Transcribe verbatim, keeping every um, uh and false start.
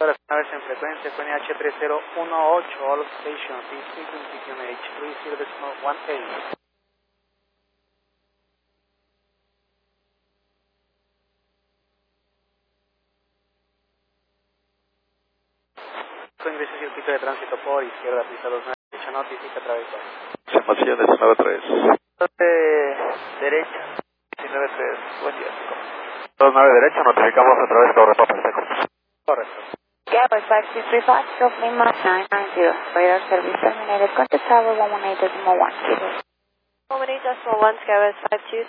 Para naves en frecuencia, P N H tres cero uno ocho, all stations, this frequency P N H three zero one eight. Ingreso circuito de tránsito por izquierda, pista dos nueve, derecha, notifica atravesar. Semacilla diecinueve tres. De derecha, diecinueve tres, buen día. dos nueve derecha, notificamos a través de Torre Papa Seco. Correcto. Gateway five two three five, Stroke Lima nine nine zero. Radar service terminated. Contact tower one one eight decimal one. one one eight decimal one, Skywest five two